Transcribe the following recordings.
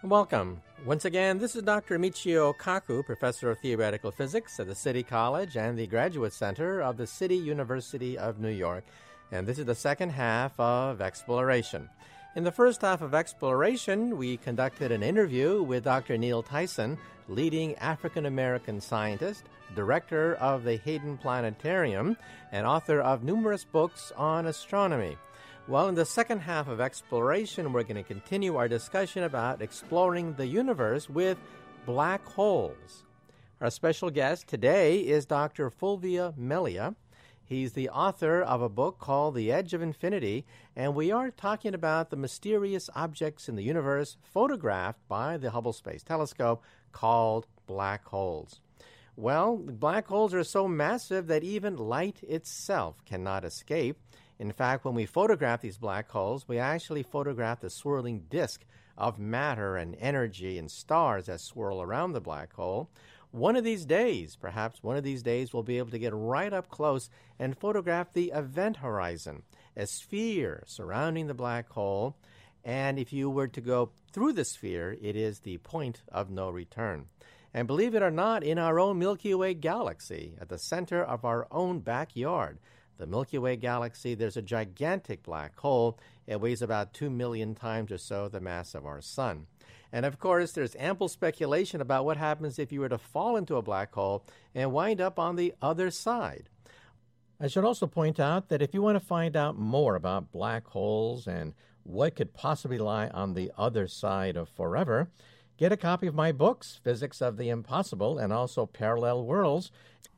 Welcome. Once again, this is Dr. Michio Kaku, Professor of Theoretical Physics at the City College and the Graduate Center of the City University of New York, and this is the second half of Exploration. In the first half of Exploration, we conducted an interview with Dr. Neil Tyson, leading African-American scientist, director of the Hayden Planetarium, and author of numerous books on astronomy. Well, in the second half of Exploration, we're going to continue our discussion about exploring the universe with black holes. Our special guest today is Dr. Fulvio Melia. He's the author of a book called The Edge of Infinity, and we are talking about the mysterious objects in the universe photographed by the Hubble Space Telescope called black holes. Well, black holes are so massive that even light itself cannot escape. In fact, when we photograph these black holes, we actually photograph the swirling disk of matter and energy and stars that swirl around the black hole. One of these days, we'll be able to get right up close and photograph the event horizon, a sphere surrounding the black hole. And if you were to go through the sphere, it is the point of no return. And believe it or not, in our own Milky Way galaxy, at the center of our own backyard, the Milky Way galaxy, there's a gigantic black hole. It weighs about 2 million times or so the mass of our sun. And of course, there's ample speculation about what happens if you were to fall into a black hole and wind up on the other side. I should also point out that if you want to find out more about black holes and what could possibly lie on the other side of forever, get a copy of my books, Physics of the Impossible and also Parallel Worlds.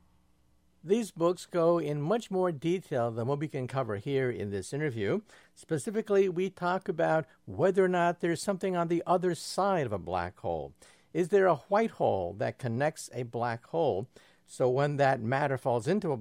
These books go in much more detail than what we can cover here in this interview. Specifically, we talk about whether or not there's something on the other side of a black hole. Is there a white hole that connects a black hole? So when that matter falls into a